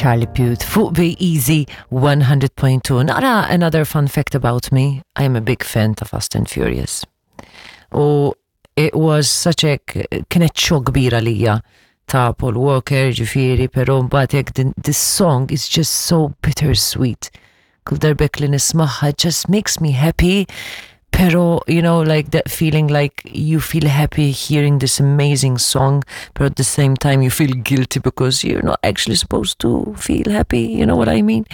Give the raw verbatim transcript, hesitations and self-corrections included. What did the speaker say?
Charlie Puth fuq Be Easy one hundred point two. Nara, another fun fact about me, I'm a big fan ta' Fast and Furious. U it was such a kienet xo kbira lija ta' Paul Walker, ġifieri, pero mbagħad hekk this song is just so bittersweet. Kull darbek li nismaħħa just makes me happy. Pero, you know, like that feeling like you feel happy hearing this amazing song, but at the same time you feel guilty because you're not actually supposed to feel happy, you know what I mean?